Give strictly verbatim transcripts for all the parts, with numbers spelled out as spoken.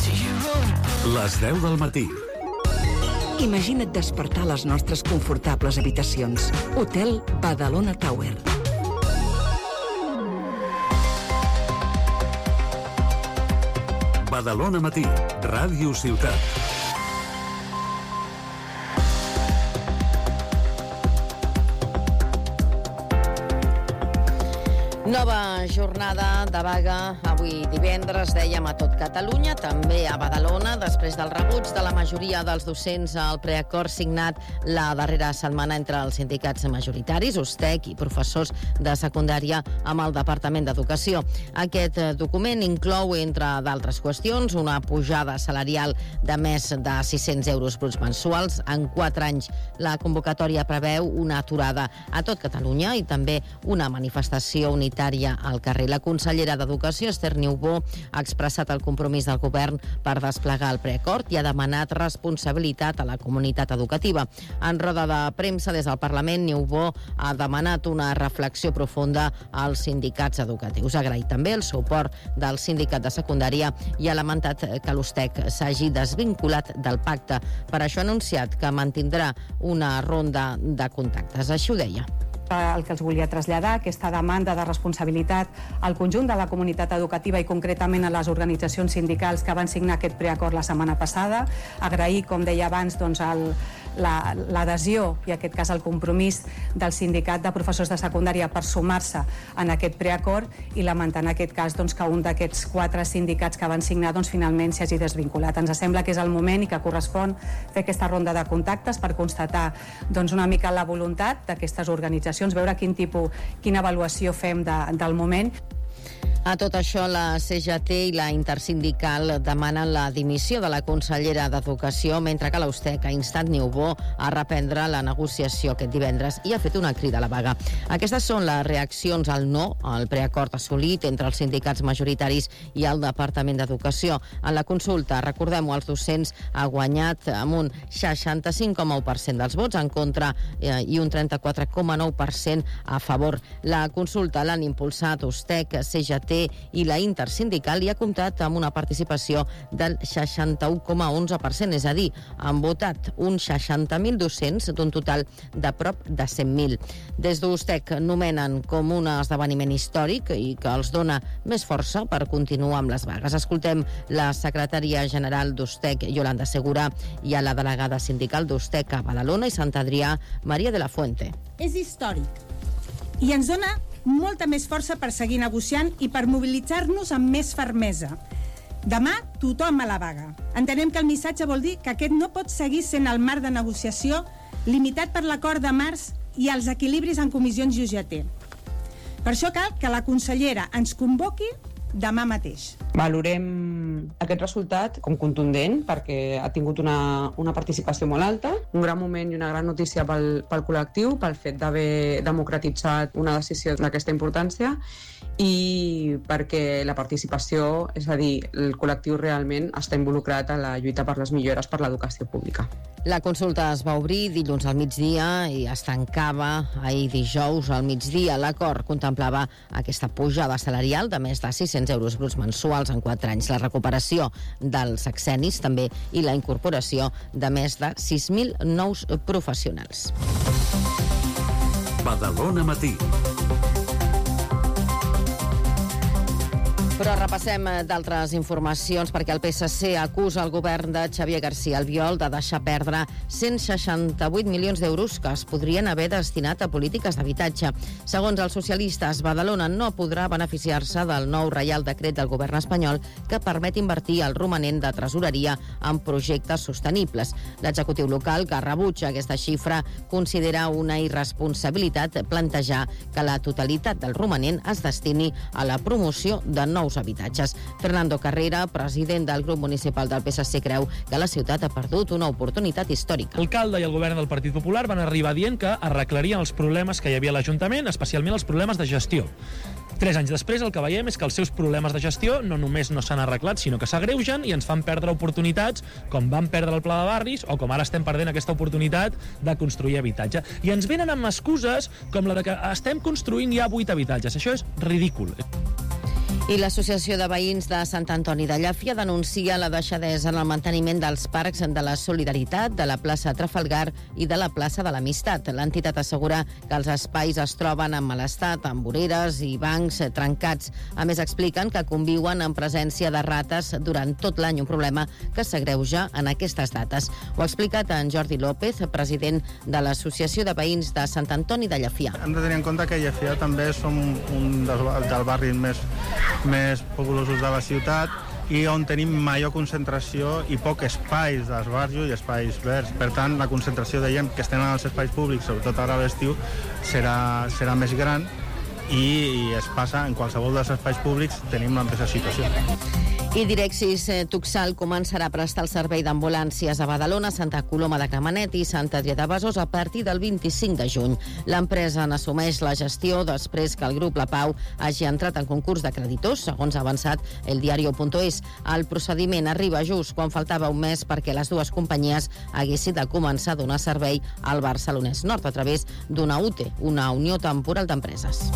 Les deu del matí. Imagina't despertar a les nostres confortables habitacions. Hotel Badalona Tower. Badalona Matí, Ràdio Ciutat. Nova jornada de vaga avui divendres, dèiem, a tot Catalunya, també a Badalona, després del rebuig de la majoria dels docents al preacord signat la darrera setmana entre els sindicats majoritaris, U S T E C i professors de secundària amb el Departament d'Educació. Aquest document inclou, entre d'altres qüestions, una pujada salarial de més de sis-cents euros bruts mensuals en quatre anys. La convocatòria preveu una aturada a tot Catalunya i també una manifestació unitària al carrer. La consellera d'Educació, Esther Niubó, ha expressat el compromís del govern per desplegar el preacord i ha demanat responsabilitat a la comunitat educativa. En roda de premsa des del Parlament, Niubó ha demanat una reflexió profunda als sindicats educatius. Ha agraït també el suport del sindicat de secundària i ha lamentat que l'U S T E C s'hagi desvinculat del pacte. Per això ha anunciat que mantindrà una ronda de contactes. Així ho deia. El que els volia traslladar, aquesta demanda de responsabilitat al conjunt de la comunitat educativa i concretament a les organitzacions sindicals que van signar aquest preacord la setmana passada. Agrair, com deia abans, doncs, el, la, l'adhesió i, en aquest cas, el compromís del sindicat de professors de secundària per sumar-se en aquest preacord i lamentar en aquest cas doncs, que un d'aquests quatre sindicats que van signar doncs, finalment s'hagi desvinculat. Ens sembla que és el moment i que correspon fer aquesta ronda de contactes per constatar doncs, una mica la voluntat d'aquestes organitzacions, veure quin tipus, quina avaluació fem de, del moment. A tot això, la C G T i la Intersindical demanen la dimissió de la consellera d'Educació, mentre que l'U S T E C ha instat Niubó a reprendre la negociació aquest divendres i ha fet una crida a la vaga. Aquestes són les reaccions al no al preacord assolit entre els sindicats majoritaris i el Departament d'Educació. En la consulta, recordem-ho, els docents ha guanyat amb un seixanta-cinc coma u per cent dels vots en contra eh, i un trenta-quatre coma nou per cent a favor. La consulta l'han impulsat U S T E C, C G T i la Intersindical i ha comptat amb una participació del seixanta-u coma onze per cent, és a dir, han votat uns seixanta mil docents d'un total de prop de cent mil. Des d'U S T E C nomenen com un esdeveniment històric i que els dona més força per continuar amb les vagues. Escoltem la secretària general d'U S T E C, Yolanda Segura, i a la delegada sindical d'U S T E C a Badalona i Sant Adrià, Maria de la Fuente. És històric i ens dona molta més força per seguir negociant i per mobilitzar-nos amb més fermesa. Demà, tothom a la vaga. Entenem que el missatge vol dir que aquest no pot seguir sent el marc de negociació limitat per l'acord de març i els equilibris en comissions i U G T. Per això cal que la consellera ens convoqui demà mateix. Valorem aquest resultat com contundent perquè ha tingut una, una participació molt alta, un gran moment i una gran notícia pel, pel col·lectiu, pel fet d'haver democratitzat una decisió d'aquesta importància i perquè la participació, és a dir, el col·lectiu realment està involucrat a la lluita per les millores per l'educació pública. La consulta es va obrir dilluns al migdia i es tancava ahir dijous al migdia. L'acord contemplava aquesta pujada salarial de més de sis-cents euros bruts mensuals en quatre anys, la recuperació dels sexennis també i la incorporació de més de sis mil nous professionals. Badalona Matí. Però repassem d'altres informacions perquè el P S C acusa el govern de Xavier García Albiol de deixar perdre cent seixanta-vuit milions d'euros que es podrien haver destinat a polítiques d'habitatge. Segons els socialistes, Badalona no podrà beneficiar-se del nou Reial Decret del govern espanyol que permet invertir el romanent de tresoreria en projectes sostenibles. L'executiu local, que rebutja aquesta xifra, considera una irresponsabilitat plantejar que la totalitat del romanent es destini a la promoció de nous habitatges. Fernando Carrera, president del grup municipal del P S C, creu que la ciutat ha perdut una oportunitat històrica. L'alcalde i el govern del Partit Popular van arribar dient que arreglarien els problemes que hi havia a l'Ajuntament, especialment els problemes de gestió. Tres anys després el que veiem és que els seus problemes de gestió no només no s'han arreglat, sinó que s'agreugen i ens fan perdre oportunitats com vam perdre el Pla de Barris o com ara estem perdent aquesta oportunitat de construir habitatge. I ens venen amb excuses com la de que estem construint ja vuit habitatges. Això és ridícul. I l'Associació de Veïns de Sant Antoni de Llàfia denuncia la deixadesa en el manteniment dels parcs de la Solidaritat, de la plaça Trafalgar i de la plaça de l'Amistat. L'entitat assegura que els espais es troben en mal estat, amb voreres i bancs trencats. A més, expliquen que conviuen en presència de rates durant tot l'any, un problema que s'agreuja en aquestes dates. Ho ha explicat en Jordi López, president de l'Associació de Veïns de Sant Antoni de Llàfia. Hem de tenir en compte que Llàfia també som un dels, dels barris més més populosos de la ciutat i on tenim major concentració i poc espais d'esbarjo i espais verds. Per tant, la concentració de gent que estem als espais públics, sobretot ara a l'estiu, serà, serà més gran i, i es passa en qualsevol dels espais públics tenim la mateixa situació. I Direxis Tuxal començarà a prestar el servei d'ambulàncies a Badalona, Santa Coloma de Gramenet i Sant Adrià de Besòs a partir del vint-i-cinc de juny. L'empresa n'assumeix la gestió després que el grup La Pau hagi entrat en concurs de creditors, segons ha avançat el diario punto es. El procediment arriba just quan faltava un mes perquè les dues companyies haguessin de començar a donar servei al Barcelonès Nord a través d'una U T E, una Unió Temporal d'Empreses.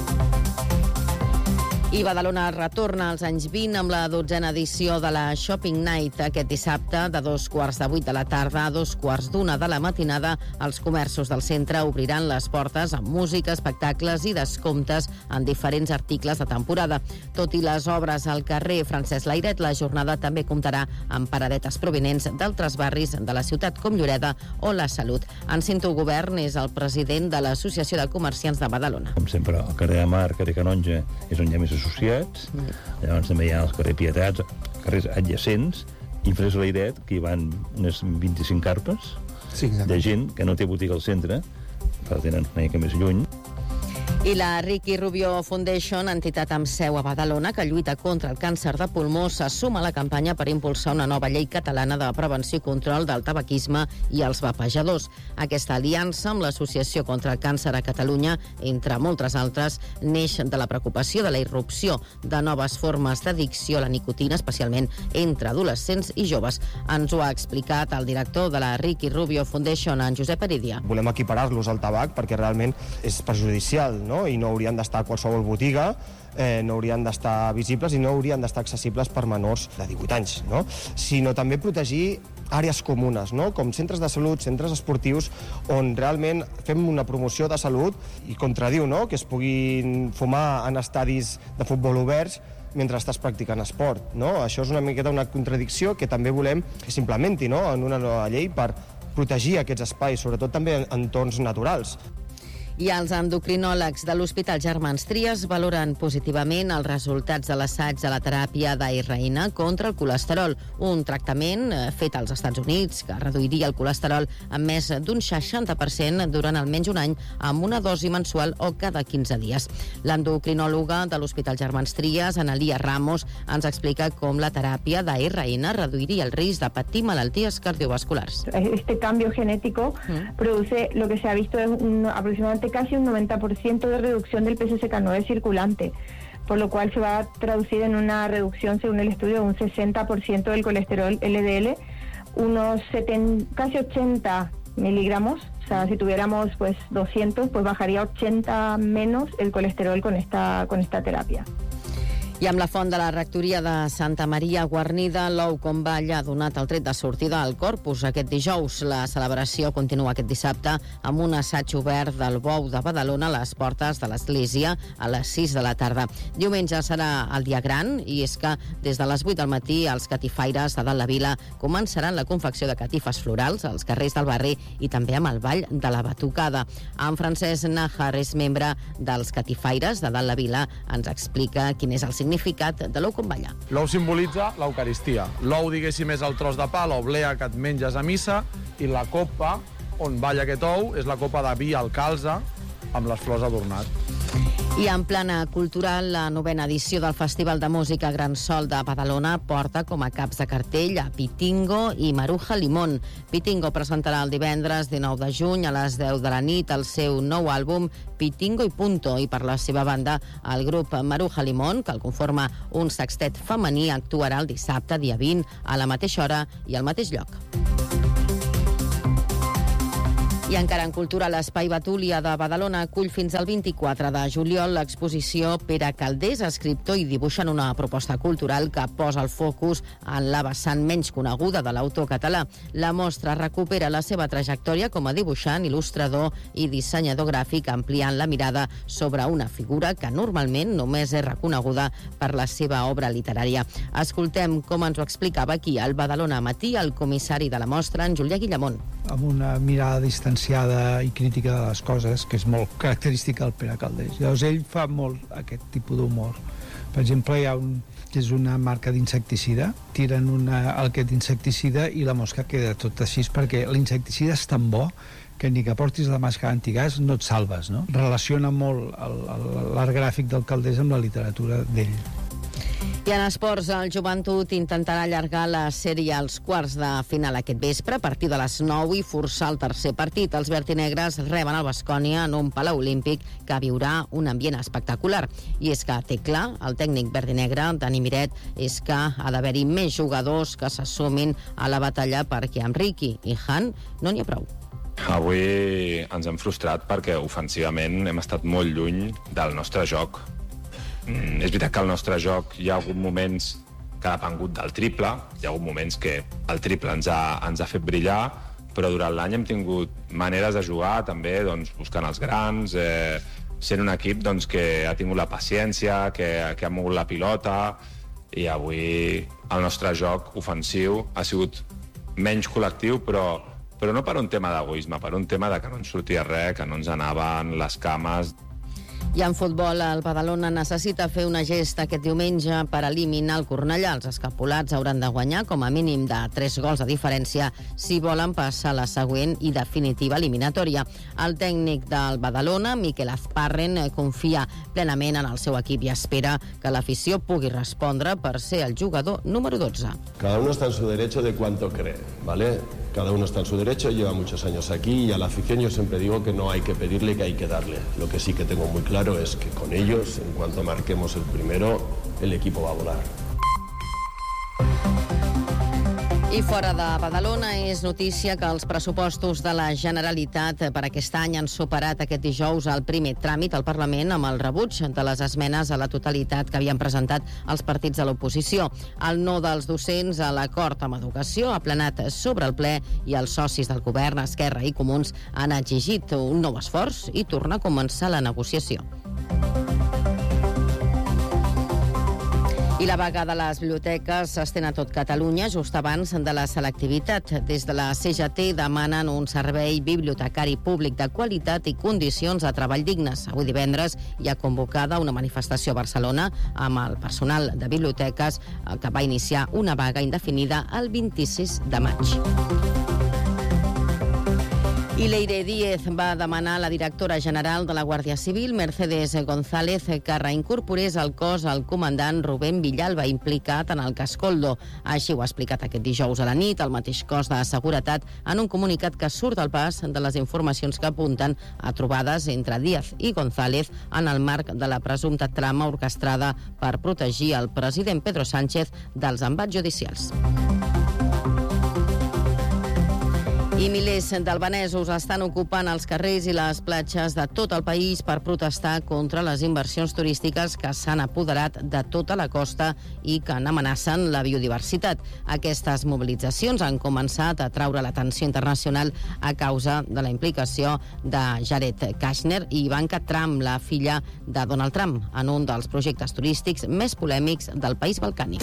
I Badalona retorna als anys vint amb la dotzena edició de la Shopping Night. Aquest dissabte, de dos quarts de vuit de la tarda a dos quarts d'una de la matinada, els comerços del centre obriran les portes amb música, espectacles i descomptes en diferents articles de temporada. Tot i les obres al carrer Francesc Layret, la jornada també comptarà amb paradetes provinents d'altres barris de la ciutat com Lloreda o La Salut. En Cinto Govern és el president de l'Associació de Comerciants de Badalona. Com sempre, el carrer de Mar, carrer Canonja, és on hi ha més associats. Mm. Llavors també hi ha els carrer Pietats, carrers adjacents, i Francesc Layret, que hi van unes vint-i-cinc carpes sí, de gent que no té botiga al centre, però tenen una mica més lluny. I la Ricky Rubio Foundation, entitat amb seu a Badalona, que lluita contra el càncer de pulmó, se suma a la campanya per impulsar una nova llei catalana de prevenció i control del tabaquisme i els vapejadors. Aquesta aliança amb l'Associació contra el Càncer a Catalunya, entre moltes altres, neix de la preocupació de la irrupció de noves formes d'addicció a la nicotina, especialment entre adolescents i joves. Ens ho ha explicat el director de la Ricky Rubio Foundation, en Josep Heredia. Volem equiparar-los al tabac perquè realment és perjudicial, no? I no haurien d'estar a qualsevol botiga, eh, no haurien d'estar visibles i no haurien d'estar accessibles per menors de divuit anys, no? Sinó també protegir àrees comunes, no? Com centres de salut, centres esportius, on realment fem una promoció de salut i contradiu, no? Que es puguin fumar en estadis de futbol oberts mentre estàs practicant esport, no? Això és una miqueta una contradicció que també volem que s'implementi, no? En una nova llei per protegir aquests espais, sobretot també en entorns naturals. I els endocrinòlegs de l'Hospital Germans Trias valoren positivament els resultats de l'assaig de la teràpia d'heroïna contra el colesterol, un tractament fet als Estats Units que reduiria el colesterol en més d'un seixanta per cent durant almenys un any amb una dosi mensual o cada quinze dies. L'endocrinòloga de l'Hospital Germans Trias, Analia Ramos, ens explica com la teràpia d'heroïna reduiria el risc de patir malalties cardiovasculars. Este cambio genético mm. produce lo que se ha visto es un, aproximadamente casi un noventa por ciento de reducción del P C S K nueve circulante, por lo cual se va a traducir en una reducción, según el estudio, de un sesenta por ciento del colesterol L D L, unos setenta, casi ochenta miligramos, o sea, si tuviéramos pues doscientos, pues bajaría ochenta menos el colesterol con esta, con esta terapia. I amb la font de la rectoria de Santa Maria guarnida, l'Ou com Balla ha donat el tret de sortida al Corpus aquest dijous. La celebració continua aquest dissabte amb un assaig obert del Bou de Badalona a les portes de l'església a les sis de la tarda. Diumenge serà el dia gran i és que des de les vuit del matí els catifaires de Dalt la Vila començaran la confecció de catifes florals als carrers del barri i també amb el ball de la batucada. En Francesc Nájar és membre dels catifaires de Dalt la Vila. Ens explica quin és el significat significat de l'ou com balla. L'ou simbolitza l'Eucaristia. L'ou, diguéssim, és el tros de pa, l'oblea que et menges a missa, i la copa on balla aquest ou és la copa de vi al calze amb les flors adornat. I en plana cultural, la novena edició del Festival de Música Gran Sol de Badalona porta com a caps de cartell a Pitingo i Maruja Limón. Pitingo presentarà el divendres dinou de juny a les deu de la nit el seu nou àlbum Pitingo i Punto, i per la seva banda el grup Maruja Limón, que el conforma un sextet femení, actuarà el dissabte dia vint a la mateixa hora i al mateix lloc. I encara en cultura, l'Espai Betúlia de Badalona acull fins al vint-i-quatre de juliol l'exposició Pere Calders, escriptor i dibuixant, una proposta cultural que posa el focus en la vessant menys coneguda de l'autor català. La mostra recupera la seva trajectòria com a dibuixant, il·lustrador i dissenyador gràfic, ampliant la mirada sobre una figura que normalment només és reconeguda per la seva obra literària. Escoltem com ens ho explicava aquí al Badalona Matí el comissari de la mostra, en Julià Guillamont. Amb una mirada distanciada i crítica de les coses, que és molt característica del Pere Calders. Llavors, ell fa molt aquest tipus d'humor. Per exemple, hi ha un, que és una marca d'insecticida, tiren una, aquest insecticida i la mosca queda tot així, perquè l'insecticida és tan bo que ni que portis la màscara antigàs no et salves, no? Relaciona molt l'art gràfic del Calders amb la literatura d'ell. I en esports, el Joventut intentarà allargar la sèrie als quarts de final aquest vespre a partir de les nou i forçar el tercer partit. Els vertinegres reben el Baskònia en un palau olímpic que viurà un ambient espectacular. I és que té clar, el tècnic vertinegre, Dani Miret, és que ha d'haver-hi més jugadors que se sumin a la batalla perquè amb Riqui i Han no n'hi ha prou. Avui ens hem frustrat perquè ofensivament hem estat molt lluny del nostre joc. Mm, és veritat que al nostre joc hi ha hagut moments que ha depengut del triple, hi ha hagut moments que el triple ens ha, ens ha fet brillar, però durant l'any hem tingut maneres de jugar també doncs, buscant els grans, eh, sent un equip doncs, que ha tingut la paciència, que, que ha mogut la pilota, i avui el nostre joc ofensiu ha sigut menys col·lectiu, però, però no per un tema d'egoisme, per un tema de que no ens sortia res, que no ens anaven les cames. I en futbol, el Badalona necessita fer una gesta aquest diumenge per eliminar el Cornellà. Els escapulats hauran de guanyar com a mínim de tres gols de diferència si volen passar a la següent i definitiva eliminatòria. El tècnic del Badalona, Miquel Azparren, confia plenament en el seu equip i espera que l'afició pugui respondre per ser el jugador número dotze. Cada uno está en su derecho de cuánto cree, ¿vale? Cada uno está en su derecho, lleva muchos años aquí y a la afición yo siempre digo que no hay que pedirle, que hay que darle. Lo que sí que tengo muy claro es que con ellos, en cuanto marquemos el primero, el equipo va a volar. I fora de Badalona és notícia que els pressupostos de la Generalitat per aquest any han superat aquest dijous el primer tràmit al Parlament amb el rebuig de les esmenes a la totalitat que havien presentat els partits de l'oposició. El no dels docents a l'acord amb educació ha planat sobre el ple i els socis del govern, Esquerra i Comuns, han exigit un nou esforç i tornar a començar la negociació. I la vaga de les biblioteques s'estén a tot Catalunya just abans de la selectivitat. Des de la C G T demanen un servei bibliotecari públic de qualitat i condicions de treball dignes. Avui divendres hi ha convocada una manifestació a Barcelona amb el personal de biblioteques que va iniciar una vaga indefinida el vint-i-sis de maig. I Leire Díez va demanar a la directora general de la Guàrdia Civil, Mercedes González, que reincorporés al cos el comandant Rubén Villalba, implicat en el cas Koldo. Així ho ha explicat aquest dijous a la nit el mateix cos de seguretat en un comunicat que surt al pas de les informacions que apunten a trobades entre Díaz i González en el marc de la presumpta trama orquestrada per protegir el president Pedro Sánchez dels embats judicials. I milers d'albanesos estan ocupant els carrers i les platges de tot el país per protestar contra les inversions turístiques que s'han apoderat de tota la costa i que n'amenacen la biodiversitat. Aquestes mobilitzacions han començat a atraure l'atenció internacional a causa de la implicació de Jared Kushner i Ivanka Trump, la filla de Donald Trump, en un dels projectes turístics més polèmics del país balcànic.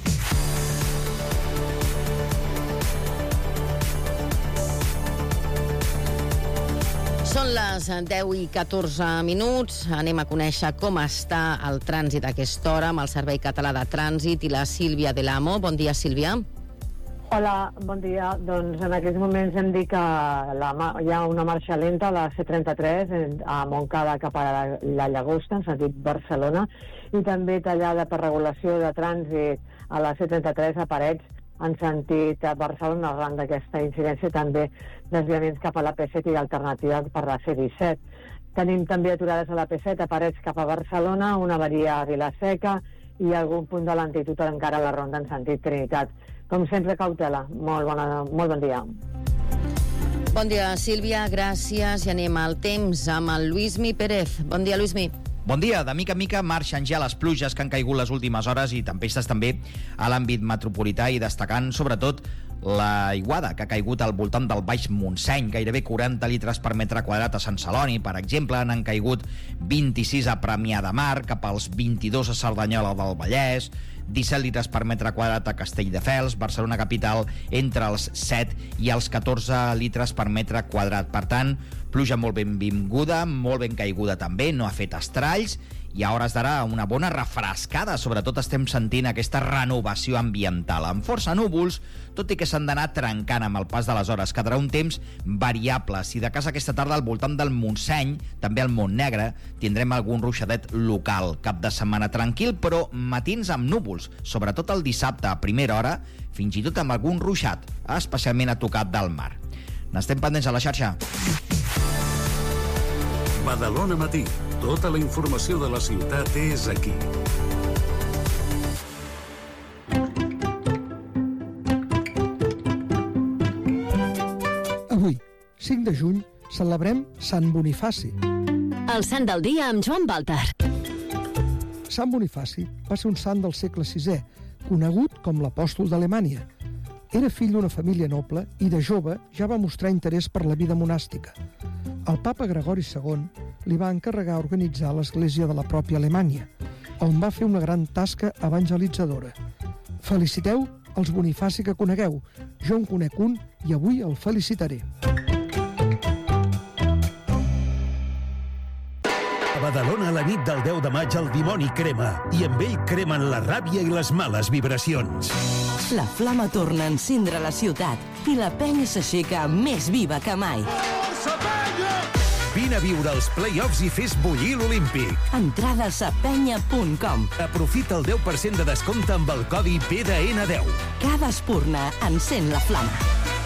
Són les deu i catorze minuts. Anem a conèixer com està el trànsit a aquesta hora amb el Servei Català de Trànsit i la Sílvia de l'Amo. Bon dia, Sílvia. Hola, bon dia. Doncs en aquests moments hem dit que la, hi ha una marxa lenta a la C trenta-tres a Montcada cap a la, la Llagosta, en sentit Barcelona, i també tallada per regulació de trànsit a la C trenta-tres a Parets, en sentit a Barcelona, arran d'aquesta incidència, també desviaments cap a la P set i alternativa per la C disset. Tenim també aturades a la P set a Parets cap a Barcelona, una avaria a Vilaseca i algun punt de lentitud encara a la ronda en sentit Trinitat. Com sempre, cautela. Molt, bona, molt bon dia. Bon dia, Sílvia, gràcies. I anem al temps amb el Lluïsmi Pérez. Bon dia, Lluïsmi. Bon dia. De mica en mica marxen ja les pluges que han caigut les últimes hores i tempestes també a l'àmbit metropolità i destacant sobretot la aiguada que ha caigut al voltant del Baix Montseny, gairebé quaranta litres per metre quadrat a Sant Celoni, per exemple, n'han caigut vint-i-sis a Premià de Mar, cap als vint-i-dos a Cerdanyola del Vallès, disset litres per metre quadrat a Castelldefels, Barcelona capital entre els set i els catorze litres per metre quadrat. Per tant, pluja molt benvinguda, molt ben caiguda també, no ha fet estralls, i a hores d'ara una bona refrescada. Sobretot estem sentint aquesta renovació ambiental, amb força núvols, tot i que s'han d'anar trencant amb el pas de les hores. Quedarà un temps variable. Si de cas aquesta tarda al voltant del Montseny, també al Montnegre, tindrem algun ruixadet local. Cap de setmana tranquil, però matins amb núvols, sobretot el dissabte a primera hora, fins i tot amb algun ruixat, especialment a tocar del mar. N'estem pendents a la xarxa. Badalona Matí. Tota la informació de la ciutat és aquí. Avui, cinc de juny, celebrem Sant Bonifaci. El sant del dia amb Joan Baltar. Sant Bonifaci va ser un sant del segle sisè, conegut com l'apòstol d'Alemanya. Era fill d'una família noble i de jove ja va mostrar interès per la vida monàstica. El papa Gregori segon li va encarregar organitzar l'església de la pròpia Alemanya, on va fer una gran tasca evangelitzadora. Feliciteu els Bonifaci que conegueu. Jo en conec un i avui el felicitaré. A Badalona, la nit del deu de maig, el dimoni crema, i amb ell cremen la ràbia i les males vibracions. La flama torna a encendre la ciutat i la penya s'aixeca més viva que mai. Vine a viure els play-offs i fes bullir l'Olímpic. Entrades a penya punt com. Aprofita el deu per cent de descompte amb el codi P D N deu. Cada espurna encén la flama.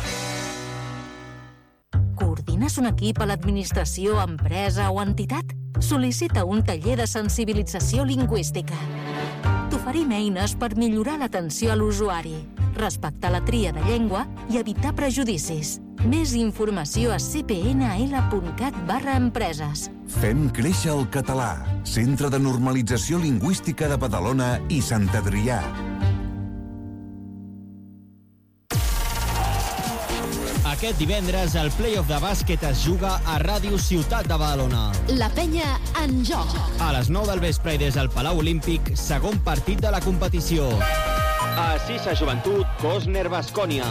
Coordines un equip a l'administració, empresa o entitat? Sol·licita un taller de sensibilització lingüística. T'oferim eines per millorar l'atenció a l'usuari, respectar la tria de llengua i evitar prejudicis. Més informació a c p n l punt cat barra empreses. Fem créixer el català. Centre de Normalització Lingüística de Badalona i Sant Adrià. Aquest divendres el play-off de bàsquet es juga a Ràdio Ciutat de Badalona. La penya en joc. A les nou del vespre i des del Palau Olímpic, segon partit de la competició. A Sisa Joventut, Cosner Bascònia.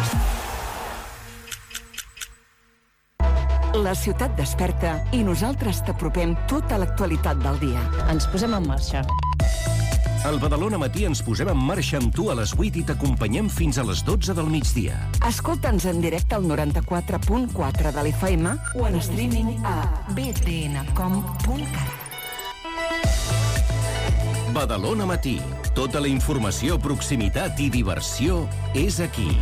La ciutat desperta i nosaltres t'apropem tota l'actualitat del dia. Ens posem en marxa. Al Badalona Matí ens posem en marxa amb tu a les vuit i t'acompanyem fins a les dotze del migdia. Escolta'ns en directe al noranta-quatre punt quatre de l'F M o en streaming a b d n com punt cat. Badalona Matí. Tota la informació, proximitat i diversió és aquí.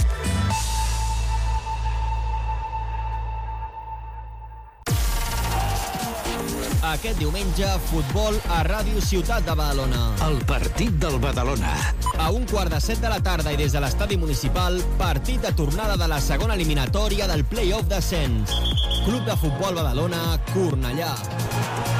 Aquest diumenge, futbol a Ràdio Ciutat de Badalona. El partit del Badalona. A un quart de set de la tarda i des de l'estadi municipal, partit de tornada de la segona eliminatòria del play-off d'ascens. Club de Futbol Badalona, Cornellà.